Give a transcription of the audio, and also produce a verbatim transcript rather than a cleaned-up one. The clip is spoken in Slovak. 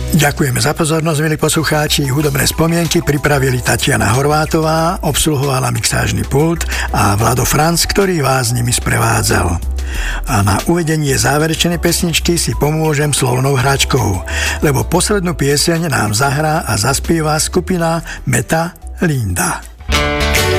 Ďakujeme za pozornosť, milí poslucháči. Hudobné spomienky pripravili Tatiana Horvátová, obsluhovala mixážny pult a Vlado Franc, ktorý vás s nimi sprevádzal. A na uvedenie záverečnej pesničky si pomôžem slovnou hračkou, lebo poslednú pieseň nám zahrá a zaspieva skupina Meta Linda.